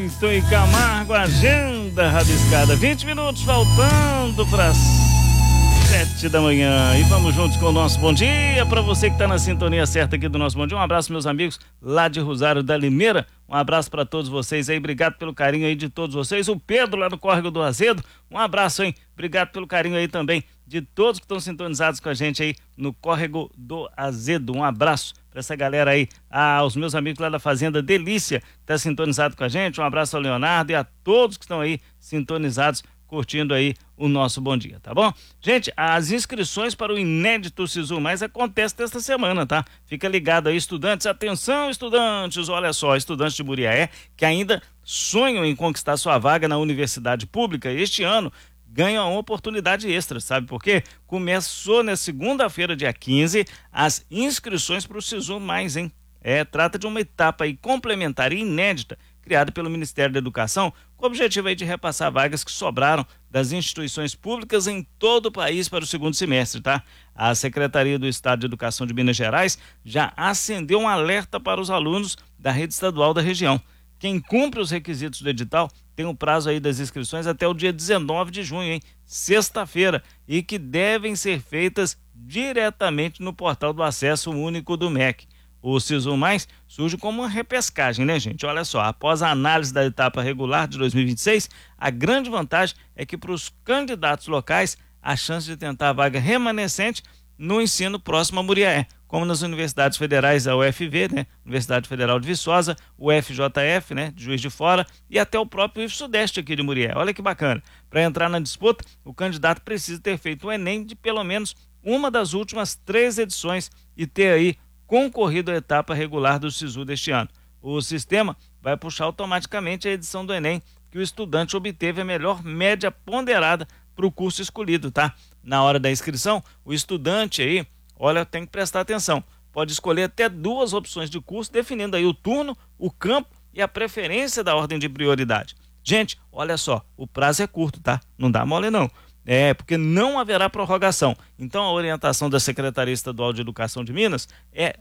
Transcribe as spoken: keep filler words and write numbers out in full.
Cleiton e Camargo, agenda rabiscada. vinte minutos faltando para sete da manhã. E vamos juntos com o nosso bom dia. Para você que está na sintonia certa aqui do nosso bom dia. Um abraço, meus amigos lá de Rosário da Limeira. Um abraço para todos vocês aí. Obrigado pelo carinho aí de todos vocês. O Pedro lá do Córrego do Azedo. Um abraço, hein? Obrigado pelo carinho aí também de todos que estão sintonizados com a gente aí no Córrego do Azedo. Um abraço para essa galera aí, aos meus amigos lá da Fazenda Delícia, que está sintonizado com a gente. Um abraço ao Leonardo e a todos que estão aí sintonizados, curtindo aí o nosso bom dia, tá bom? Gente, as inscrições para o inédito Sisu Mais acontecem esta semana, tá? Fica ligado aí, estudantes. Atenção, estudantes, olha só, estudantes de Muriaé que ainda sonham em conquistar sua vaga na universidade pública este ano, ganham uma oportunidade extra, sabe por quê? Começou na segunda-feira, dia quinze, as inscrições para o Sisu Mais, hein? É, trata de uma etapa aí complementar e inédita, criada pelo Ministério da Educação, com o objetivo aí de repassar vagas que sobraram das instituições públicas em todo o país para o segundo semestre, tá? A Secretaria do Estado de Educação de Minas Gerais já acendeu um alerta para os alunos da rede estadual da região. Quem cumpre os requisitos do edital tem um prazo aí das inscrições até o dia dezenove de junho, hein? Sexta-feira, e que devem ser feitas diretamente no portal do Acesso Único do M E C. O Sisu Mais surge como uma repescagem, né, gente? Olha só, após a análise da etapa regular de dois mil e vinte e seis, a grande vantagem é que para os candidatos locais, a chance de tentar a vaga remanescente no ensino próximo a Muriaé, como nas universidades federais, a U F V, né, Universidade Federal de Viçosa, o F J F, né, de Juiz de Fora, e até o próprio I F Sudeste aqui de Muriaé. Olha que bacana. Para entrar na disputa, o candidato precisa ter feito o Enem de pelo menos uma das últimas três edições e ter aí concorrido à etapa regular do Sisu deste ano. O sistema vai puxar automaticamente a edição do Enem que o estudante obteve a melhor média ponderada para o curso escolhido, tá? Na hora da inscrição, o estudante aí, olha, tem que prestar atenção. Pode escolher até duas opções de curso, definindo aí o turno, o campo e a preferência da ordem de prioridade. Gente, olha só, o prazo é curto, tá? Não dá mole não. É, porque não haverá prorrogação. Então a orientação da Secretaria Estadual de Educação de Minas é